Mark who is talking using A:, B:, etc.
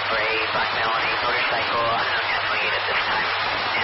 A: for a Black male on a motorcycle, unknown 1028 at this time.